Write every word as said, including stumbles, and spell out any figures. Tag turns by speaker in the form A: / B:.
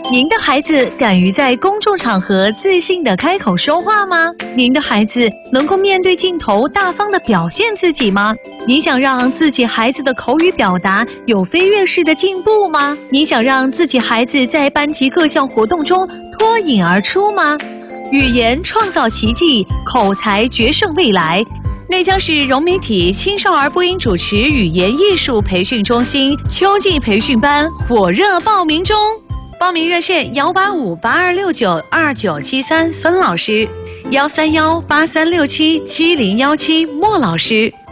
A: 您的孩子敢于在公众场合自信地开口说话吗？您的孩子能够面对镜头大方地表现自己吗？你想让自己孩子的口语表达有飞跃式的进步吗？你想让自己孩子在班级各项活动中脱颖而出吗？语言创造奇迹，口才决胜未来。内江市融媒体青少儿播音主持语言艺术培训中心秋季培训班火热报名中。报名热线幺八五八二六九二九七三孙老师，幺三幺八三六七七零幺七莫老师。